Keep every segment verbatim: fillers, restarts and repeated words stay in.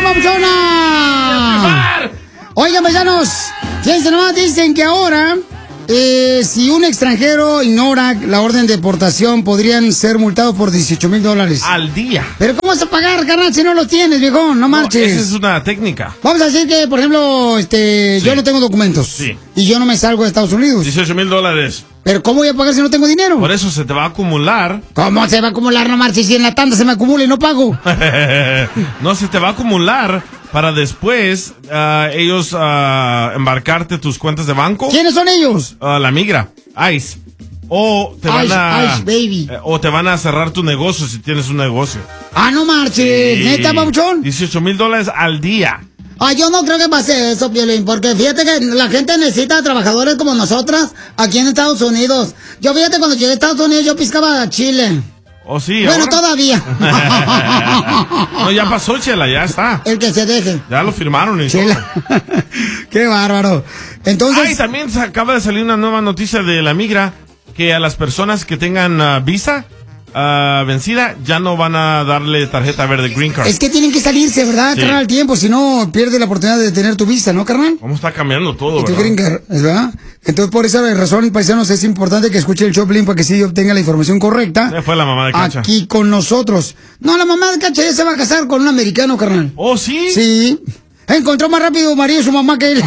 papuchona! Oigan, paisanos, fíjense nomás, dicen que ahora, eh, si un extranjero ignora la orden de deportación, podrían ser multados por dieciocho mil dólares. Al día. Pero ¿cómo vas a pagar, carnal, si no lo tienes, viejón? No marches. No, esa es una técnica. Vamos a decir que, por ejemplo, este, sí. yo no tengo documentos. Sí. Y yo no me salgo de Estados Unidos. dieciocho mil dólares. Pero ¿cómo voy a pagar si no tengo dinero? Por eso se te va a acumular. ¿Cómo se va a acumular, no marches? Si en la tanda se me acumula y no pago. No, se te va a acumular para después uh, ellos uh, embarcarte tus cuentas de banco. ¿Quiénes son ellos? Uh, la migra, ICE. O te van Ice, a Ice, baby. Eh, o te van a cerrar tu negocio si tienes un negocio. Ah, no marches. Sí. ¿Neta, papuchón? dieciocho mil dólares al día. Ah, yo no creo que pase eso, Piolín, porque fíjate que la gente necesita trabajadores como nosotras aquí en Estados Unidos. Yo fíjate, cuando llegué a Estados Unidos yo piscaba chile. ¿Oh, sí? Bueno, ¿ahora? todavía. No, ya pasó, Chela, ya está. El que se deje. Ya lo firmaron y Chela. Qué bárbaro. Entonces... Ay, también se acaba de salir una nueva noticia de la migra, que a las personas que tengan uh, visa uh, vencida, ya no van a darle tarjeta verde, green card. Es que tienen que salirse, ¿verdad, Sí. carnal, al tiempo? Si no, pierde la oportunidad de tener tu visa, ¿no, carnal? ¿Cómo está cambiando todo, Y tu verdad? green card, ¿verdad? Entonces, por esa razón, paisanos, es importante que escuche el Choplin para que sí obtenga la información correcta. Ya fue la mamá de Cacha. Aquí con nosotros. No, la mamá de Cacha ya se va a casar con un americano, carnal. ¿Oh, sí? Sí. Encontró más rápido María y su mamá que él.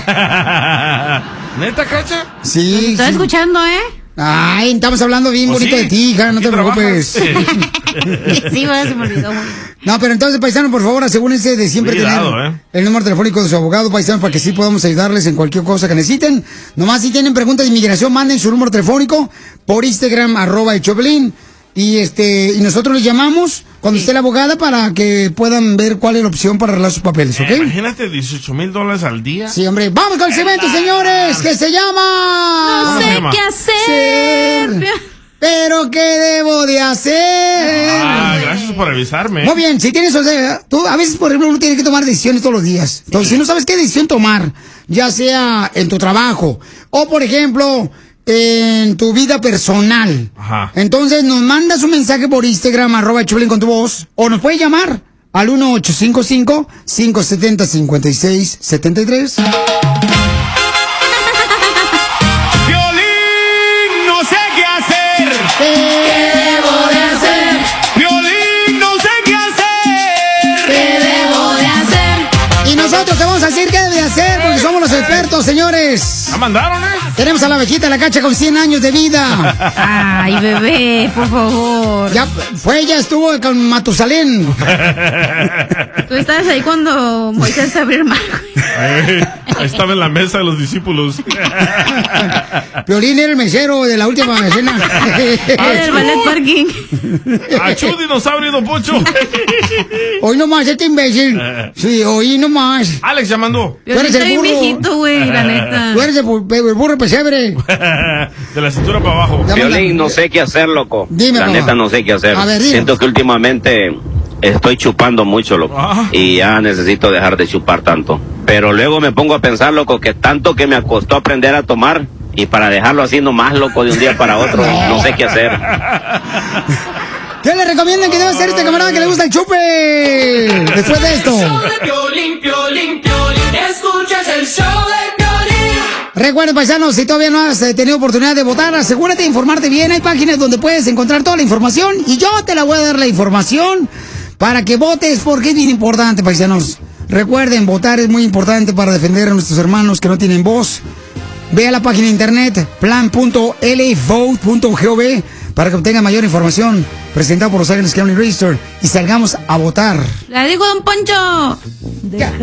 ¿Neta, Cacha? Sí. Estoy sí. escuchando, ¿eh? Ay, estamos hablando bien ¿Oh, bonito sí? de ti, hija, no ¿Aquí te preocupes. trabajas? Sí, bueno, se me olvidó. No, pero entonces, paisanos, por favor, asegúrense de siempre Cuidado, tener eh. el número telefónico de su abogado, paisanos, para que sí podamos ayudarles en cualquier cosa que necesiten. Nomás si tienen preguntas de inmigración, manden su número telefónico por Instagram, arroba el Choplin. Y este, y nosotros les llamamos cuando Sí. esté la abogada para que puedan ver cuál es la opción para arreglar sus papeles, ¿ok? Eh, imagínate, dieciocho mil dólares al día. Sí, hombre. Vamos con el segmento, señores, que se llama... No ¿Cómo se sé llama? qué hacer. Pero ¿qué debo de hacer? Ah, gracias por avisarme. Muy bien, si tienes, o sea, tú a veces, por ejemplo, uno tiene que tomar decisiones todos los días. Entonces, si no sabes qué decisión tomar, ya sea en tu trabajo o, por ejemplo, en tu vida personal, Ajá. entonces nos mandas un mensaje por Instagram, arroba Choplin con tu voz, o nos puedes llamar al uno ocho cinco cinco, cinco siete cero, cinco seis siete tres. Violín, no sé qué hacer. ¿Qué debo de hacer? Violín, no sé qué hacer. ¿Qué debo de hacer? Y nosotros te vamos a decir qué debe de hacer, porque somos los expertos, señores. ¿La mandaron, eh? Tenemos a la abejita la Cacha con cien años de vida. Ay, bebé, por favor. Ya fue, ya estuvo con Matusalén. Tú estabas ahí cuando Moisés abrió el mar. Eh, ahí estaba en la mesa de los discípulos. Piolín era el mesero de la última cena. Era el ballet parking. ¡Achú, dinosaurio, don Pocho! Hoy nomás, este imbécil. Sí, hoy nomás. Alex ya mandó. Tú eres Está el bien burro. viejito, güey, la neta. Tú eres el, bu- el burro pesebre. De la cintura para abajo. Ya Violín, manda- no sé qué hacer, loco. Dime, La papá. neta no sé qué hacer. A ver, dime. Siento que últimamente estoy chupando mucho, loco. Ah. Y ya necesito dejar de chupar tanto. Pero luego me pongo a pensar, loco, que tanto que me costó aprender a tomar y para dejarlo así nomás, loco, de un día para otro, no sé qué hacer. ¿Qué le recomiendan que debe hacer este camarada que le gusta el chupe? Después de esto. Piolín, Piolín, Piolín, escuchas el show de Piolín. Recuerden, paisanos, si todavía no has eh, tenido oportunidad de votar, asegúrate de informarte bien. Hay páginas donde puedes encontrar toda la información y yo te la voy a dar la información para que votes, porque es bien importante, paisanos. Recuerden, votar es muy importante para defender a nuestros hermanos que no tienen voz. Ve a la página de internet plan punto l vote punto gov para que obtenga mayor información. Presentado por Los Ángeles County Register y salgamos a votar. La digo, don Poncho.